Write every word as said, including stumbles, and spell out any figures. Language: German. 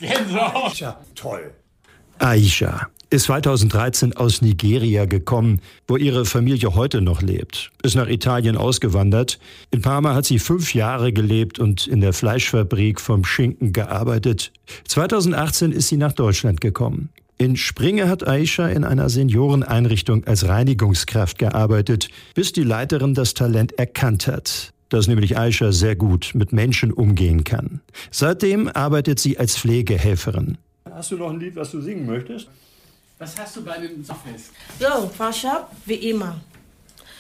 Gänsehaut. Ja, toll. Aisha ist zweitausenddreizehn aus Nigeria gekommen, wo ihre Familie heute noch lebt. Ist nach Italien ausgewandert. In Parma hat sie fünf Jahre gelebt und in der Fleischfabrik vom Schinken gearbeitet. zweitausendachtzehn ist sie nach Deutschland gekommen. In Springe hat Aisha in einer Senioreneinrichtung als Reinigungskraft gearbeitet, bis die Leiterin das Talent erkannt hat, dass nämlich Aisha sehr gut mit Menschen umgehen kann. Seitdem arbeitet sie als Pflegehelferin. Hast du noch ein Lied, was du singen möchtest? Was hast du bei einem Sommerfest? So, Fascha, wie immer.